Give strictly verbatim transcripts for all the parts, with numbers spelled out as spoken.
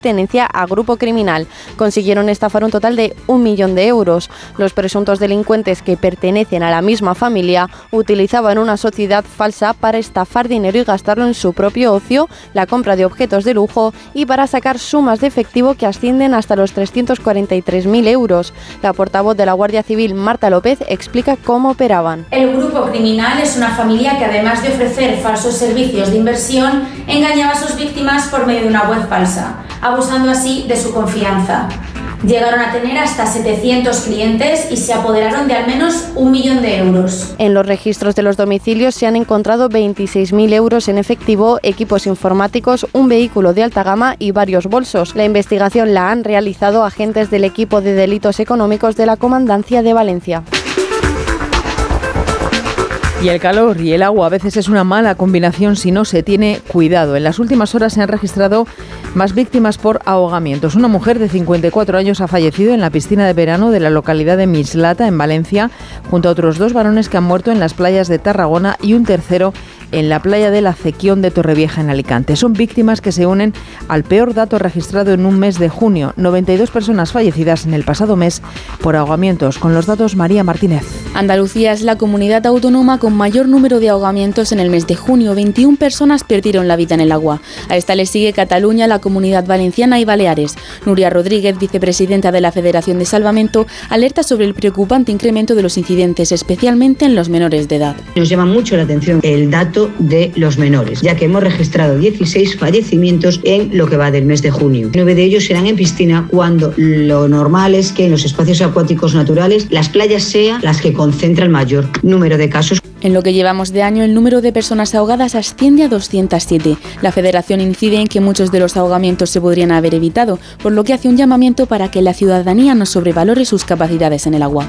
pertenencia a grupo criminal. Consiguieron estafar un total de un millón de euros. Los presuntos delincuentes, que pertenecen a la misma familia, utilizaban una sociedad falsa para estafar dinero y gastarlo en su propio ocio, la compra de objetos de lujo y para sacar sumas de efectivo que ascienden hasta los trescientos cuarenta y tres mil euros. La portavoz de la Guardia Civil, Marta López, explica cómo operaban. El grupo criminal es una familia que, además de ofrecer falsos servicios de inversión, engañaba a sus víctimas por medio de una web falsa, abusando así de su confianza. Llegaron a tener hasta setecientos clientes y se apoderaron de al menos un millón de euros. En los registros de los domicilios se han encontrado veintiséis mil euros en efectivo, equipos informáticos, un vehículo de alta gama y varios bolsos. La investigación la han realizado agentes del equipo de delitos económicos de la Comandancia de Valencia. Y el calor y el agua a veces es una mala combinación si no se tiene cuidado. En las últimas horas se han registrado más víctimas por ahogamientos. Una mujer de cincuenta y cuatro años ha fallecido en la piscina de verano de la localidad de Mislata, en Valencia, junto a otros dos varones que han muerto en las playas de Tarragona y un tercero en la playa de la Cequión de Torrevieja, en Alicante. Son víctimas que se unen al peor dato registrado en un mes de junio. noventa y dos personas fallecidas en el pasado mes por ahogamientos. Con los datos, María Martínez. Andalucía es la comunidad autónoma con mayor número de ahogamientos en el mes de junio. veintiuna personas perdieron la vida en el agua. A esta le sigue Cataluña, la Comunidad Valenciana y Baleares. Nuria Rodríguez, vicepresidenta de la Federación de Salvamento, alerta sobre el preocupante incremento de los incidentes, especialmente en los menores de edad. Nos llama mucho la atención el dato de los menores, ya que hemos registrado dieciséis fallecimientos en lo que va del mes de junio. Nueve de ellos serán en piscina, cuando lo normal es que en los espacios acuáticos naturales las playas sean las que concentran el mayor número de casos. En lo que llevamos de año, el número de personas ahogadas asciende a doscientas siete. La Federación incide en que muchos de los ahogamientos se podrían haber evitado, por lo que hace un llamamiento para que la ciudadanía no sobrevalore sus capacidades en el agua.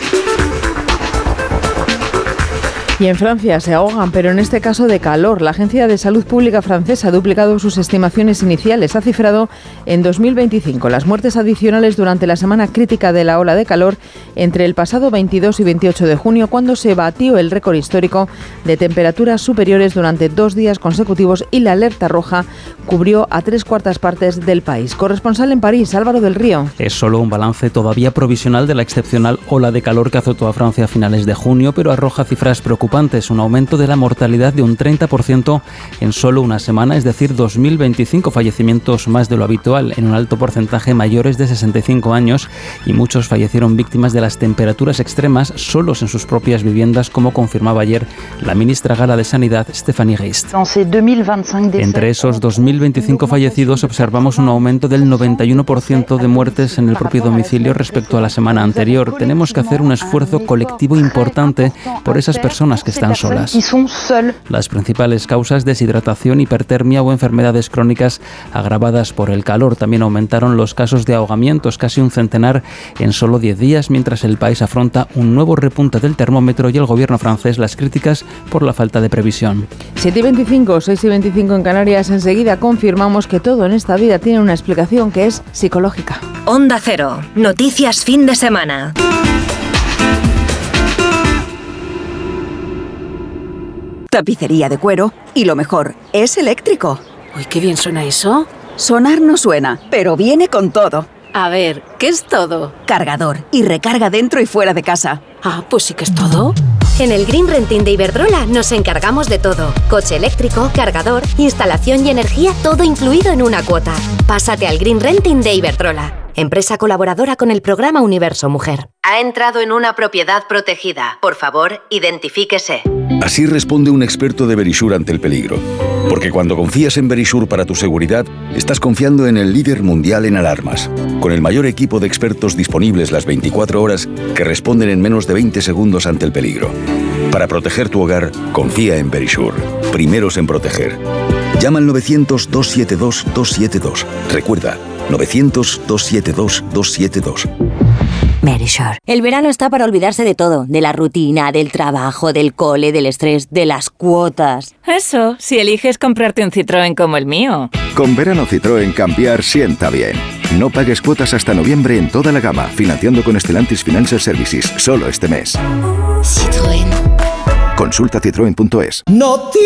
Y en Francia se ahogan, pero en este caso de calor. La Agencia de Salud Pública francesa ha duplicado sus estimaciones iniciales. Ha cifrado en dos mil veinticinco las muertes adicionales durante la semana crítica de la ola de calor entre el pasado veintidós y veintiocho de junio, cuando se batió el récord histórico de temperaturas superiores durante dos días consecutivos y la alerta roja cubrió a tres cuartas partes del país. Corresponsal en París, Álvaro del Río. Es solo un balance todavía provisional de la excepcional ola de calor que azotó a Francia a finales de junio, pero arroja cifras preocupantes. Un aumento de la mortalidad de un treinta por ciento en solo una semana, es decir, dos mil veinticinco fallecimientos más de lo habitual, en un alto porcentaje mayores de sesenta y cinco años, y muchos fallecieron víctimas de las temperaturas extremas solos en sus propias viviendas, como confirmaba ayer la ministra gala de Sanidad, Stéphanie Rist. Entre esos dos mil veinticinco fallecidos observamos un aumento del noventa y uno por ciento de muertes en el propio domicilio respecto a la semana anterior. Tenemos que hacer un esfuerzo colectivo importante por esas personas que están solas. Las principales causas: deshidratación, hipertermia o enfermedades crónicas agravadas por el calor. También aumentaron los casos de ahogamientos, casi un centenar en solo diez días, mientras el país afronta un nuevo repunte del termómetro y el gobierno francés las críticas por la falta de previsión. siete y veinticinco, seis y veinticinco en Canarias. Enseguida confirmamos que todo en esta vida tiene una explicación que es psicológica. Onda Cero, noticias fin de semana. Tapicería de cuero, y lo mejor, es eléctrico. Uy, qué bien suena eso. Sonar no suena, pero viene con todo. A ver, ¿qué es todo? Cargador y recarga dentro y fuera de casa. Ah, pues sí que es todo. En el Green Renting de Iberdrola nos encargamos de todo. Coche eléctrico, cargador, instalación y energía, todo incluido en una cuota. Pásate al Green Renting de Iberdrola, empresa colaboradora con el programa Universo Mujer. Ha entrado en una propiedad protegida. Por favor, identifíquese. Así responde un experto de Verisure ante el peligro. Porque cuando confías en Verisure para tu seguridad, estás confiando en el líder mundial en alarmas, con el mayor equipo de expertos disponibles las veinticuatro horas que responden en menos de veinte segundos ante el peligro. Para proteger tu hogar, confía en Verisure. Primeros en proteger. Llama al novecientos, dos siete dos, dos siete dos. Recuerda, novecientos, dos siete dos, dos siete dos. Verisure. El verano está para olvidarse de todo, de la rutina, del trabajo, del cole, del estrés, de las cuotas. Eso, si eliges comprarte un Citroën como el mío. Con verano Citroën cambiar sienta bien. No pagues cuotas hasta noviembre en toda la gama, financiando con Stellantis Financial Services, solo este mes. Citroën. Consulta citroen punto es.